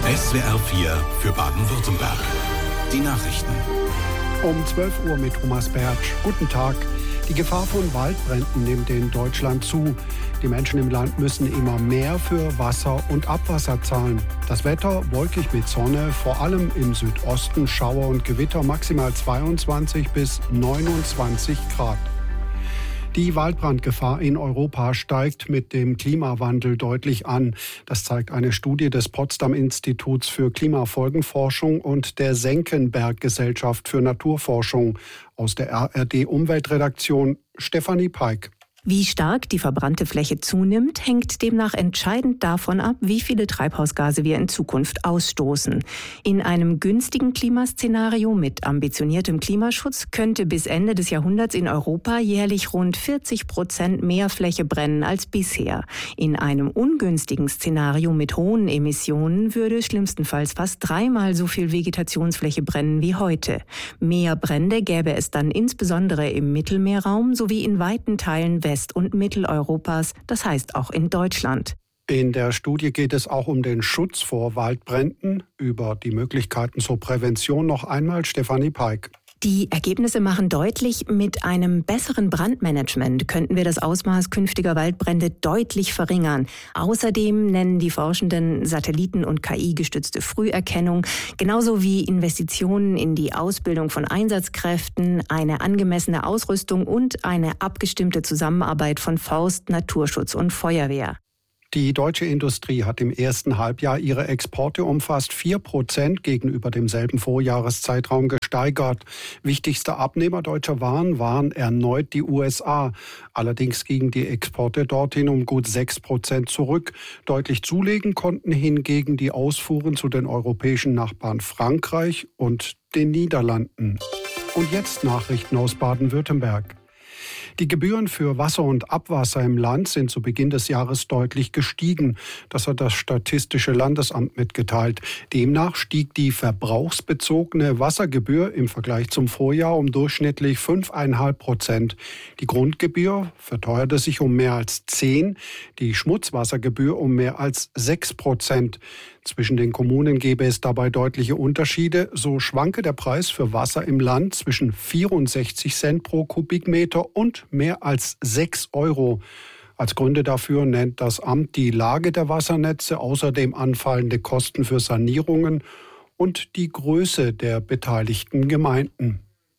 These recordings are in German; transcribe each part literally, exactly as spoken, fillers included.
S W R vier für Baden-Württemberg. Die Nachrichten. Um zwölf Uhr mit Thomas Bertsch. Guten Tag. Die Gefahr von Waldbränden nimmt in Deutschland zu. Die Menschen im Land müssen immer mehr für Wasser und Abwasser zahlen. Das Wetter wolkig mit Sonne, vor allem im Südosten Schauer und Gewitter, maximal zweiundzwanzig bis neunundzwanzig Grad. Die Waldbrandgefahr in Europa steigt mit dem Klimawandel deutlich an. Das zeigt eine Studie des Potsdam-Instituts für Klimafolgenforschung und der Senckenberg-Gesellschaft für Naturforschung. Aus der R R D-Umweltredaktion Stefanie Peik. Wie stark die verbrannte Fläche zunimmt, hängt demnach entscheidend davon ab, wie viele Treibhausgase wir in Zukunft ausstoßen. In einem günstigen Klimaszenario mit ambitioniertem Klimaschutz könnte bis Ende des Jahrhunderts in Europa jährlich rund vierzig Prozent mehr Fläche brennen als bisher. In einem ungünstigen Szenario mit hohen Emissionen würde schlimmstenfalls fast dreimal so viel Vegetationsfläche brennen wie heute. Mehr Brände gäbe es dann insbesondere im Mittelmeerraum sowie in weiten Teilen West- und Mitteleuropas, das heißt auch in Deutschland. In der Studie geht es auch um den Schutz vor Waldbränden. Über die Möglichkeiten zur Prävention noch einmal Stefanie Peik. Die Ergebnisse machen deutlich, mit einem besseren Brandmanagement könnten wir das Ausmaß künftiger Waldbrände deutlich verringern. Außerdem nennen die Forschenden Satelliten- und K I-gestützte Früherkennung, genauso wie Investitionen in die Ausbildung von Einsatzkräften, eine angemessene Ausrüstung und eine abgestimmte Zusammenarbeit von Forst, Naturschutz und Feuerwehr. Die deutsche Industrie hat im ersten Halbjahr ihre Exporte um fast vier Prozent gegenüber demselben Vorjahreszeitraum gesteigert. Wichtigster Abnehmer deutscher Waren waren erneut die U S A. Allerdings gingen die Exporte dorthin um gut sechs Prozent zurück. Deutlich zulegen konnten hingegen die Ausfuhren zu den europäischen Nachbarn Frankreich und den Niederlanden. Und jetzt Nachrichten aus Baden-Württemberg. Die Gebühren für Wasser und Abwasser im Land sind zu Beginn des Jahres deutlich gestiegen. Das hat das Statistische Landesamt mitgeteilt. Demnach stieg die verbrauchsbezogene Wassergebühr im Vergleich zum Vorjahr um durchschnittlich fünf Komma fünf Prozent. Die Grundgebühr verteuerte sich um mehr als zehn, die Schmutzwassergebühr um mehr als sechs Prozent. Zwischen den Kommunen gäbe es dabei deutliche Unterschiede. So schwanke der Preis für Wasser im Land zwischen vierundsechzig Cent pro Kubikmeter und mehr als sechs Euro. Als Gründe dafür nennt das Amt die Lage der Wassernetze, außerdem anfallende Kosten für Sanierungen und die Größe der beteiligten Gemeinden.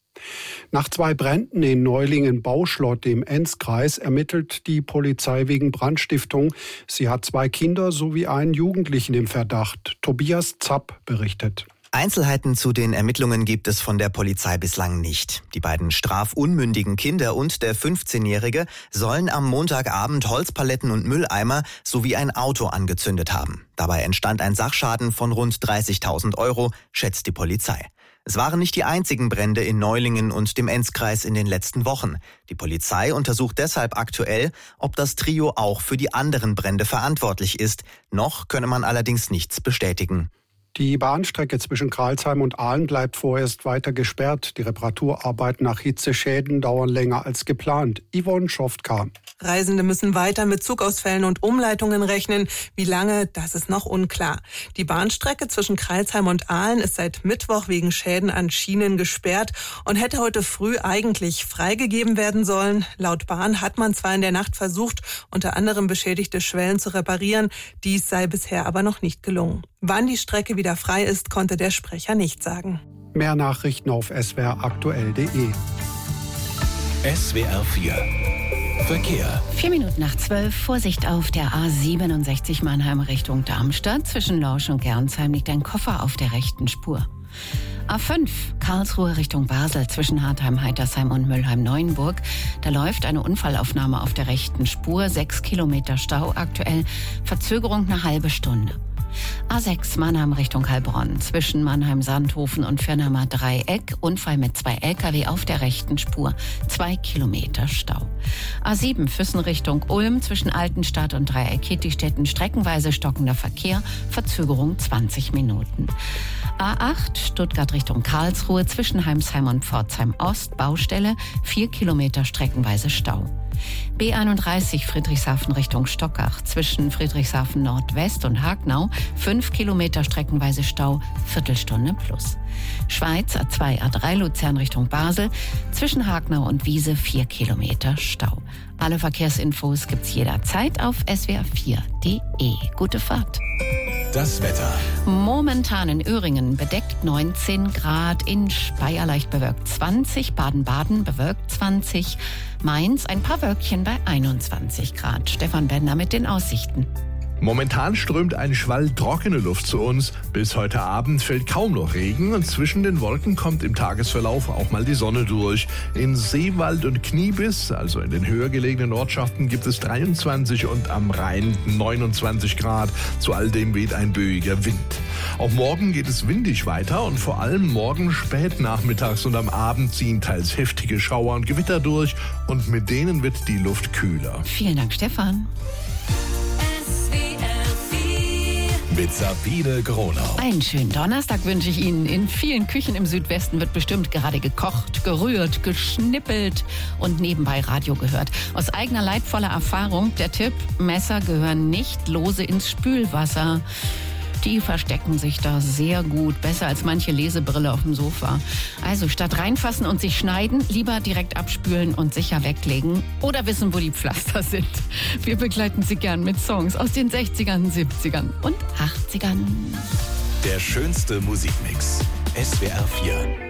Nach zwei Bränden in Neulingen-Bauschlott im Enzkreis ermittelt die Polizei wegen Brandstiftung. Sie hat zwei Kinder sowie einen Jugendlichen im Verdacht. Tobias Zapp berichtet. Einzelheiten zu den Ermittlungen gibt es von der Polizei bislang nicht. Die beiden strafunmündigen Kinder und der fünfzehnjährige sollen am Montagabend Holzpaletten und Mülleimer sowie ein Auto angezündet haben. Dabei entstand ein Sachschaden von rund dreißigtausend Euro, schätzt die Polizei. Es waren nicht die einzigen Brände in Neulingen und dem Enzkreis in den letzten Wochen. Die Polizei untersucht deshalb aktuell, ob das Trio auch für die anderen Brände verantwortlich ist. Noch könne man allerdings nichts bestätigen. Die Bahnstrecke zwischen Crailsheim und Aalen bleibt vorerst weiter gesperrt. Die Reparaturarbeiten nach Hitzeschäden dauern länger als geplant. Yvonne Schoftka. Reisende müssen weiter mit Zugausfällen und Umleitungen rechnen. Wie lange, das ist noch unklar. Die Bahnstrecke zwischen Crailsheim und Aalen ist seit Mittwoch wegen Schäden an Schienen gesperrt und hätte heute früh eigentlich freigegeben werden sollen. Laut Bahn hat man zwar in der Nacht versucht, unter anderem beschädigte Schwellen zu reparieren. Dies sei bisher aber noch nicht gelungen. Wann die Strecke wieder frei ist, konnte der Sprecher nicht sagen. Mehr Nachrichten auf s w r aktuell punkt de. S W R vier Verkehr. Vier Minuten nach zwölf. Vorsicht auf der A siebenundsechzig Mannheim Richtung Darmstadt. Zwischen Lorsch und Gernsheim liegt ein Koffer auf der rechten Spur. A fünf Karlsruhe Richtung Basel zwischen Hartheim, Heitersheim und Mülheim-Neuenburg. Da läuft eine Unfallaufnahme auf der rechten Spur. Sechs Kilometer Stau aktuell. Verzögerung eine halbe Stunde. A sechs Mannheim Richtung Heilbronn. Zwischen Mannheim-Sandhofen und Firnheimer Dreieck. Unfall mit zwei L K W auf der rechten Spur. Zwei Kilometer Stau. A sieben Füssen Richtung Ulm. Zwischen Altenstadt und Dreieck-Kittistetten streckenweise stockender Verkehr. Verzögerung zwanzig Minuten. A acht Stuttgart Richtung Karlsruhe. Zwischen Heimsheim und Pforzheim Ost. Baustelle. Vier Kilometer streckenweise Stau. B einunddreißig Friedrichshafen Richtung Stockach. Zwischen Friedrichshafen Nordwest und Hagnau fünf Kilometer streckenweise Stau, Viertelstunde plus. Schweiz A zwei A drei Luzern Richtung Basel. Zwischen Hagnau und Wiese vier Kilometer Stau. Alle Verkehrsinfos gibt's jederzeit auf S W R vier punkt D E. Gute Fahrt. Das Wetter. Momentan in Öhringen bedeckt neunzehn Grad, in Speyer leicht bewölkt zwanzig, Baden-Baden bewölkt zwanzig, Mainz ein paar Wölkchen bei einundzwanzig Grad. Stefan Bender mit den Aussichten. Momentan strömt ein Schwall trockene Luft zu uns. Bis heute Abend fällt kaum noch Regen und zwischen den Wolken kommt im Tagesverlauf auch mal die Sonne durch. In Seewald und Kniebiss, also in den höher gelegenen Ortschaften, gibt es dreiundzwanzig und am Rhein neunundzwanzig Grad. Zu all dem weht ein böiger Wind. Auch morgen geht es windig weiter und vor allem morgen spät nachmittags und am Abend ziehen teils heftige Schauer und Gewitter durch und mit denen wird die Luft kühler. Vielen Dank, Stefan. Mit Sabine Gronau. Einen schönen Donnerstag wünsche ich Ihnen. In vielen Küchen im Südwesten wird bestimmt gerade gekocht, gerührt, geschnippelt und nebenbei Radio gehört. Aus eigener leidvoller Erfahrung der Tipp: Messer gehören nicht lose ins Spülwasser. Die verstecken sich da sehr gut, besser als manche Lesebrille auf dem Sofa. Also statt reinfassen und sich schneiden, lieber direkt abspülen und sicher weglegen oder wissen, wo die Pflaster sind. Wir begleiten Sie gern mit Songs aus den sechzigern, siebzigern und achtzigern. Der schönste Musikmix. S W R vier.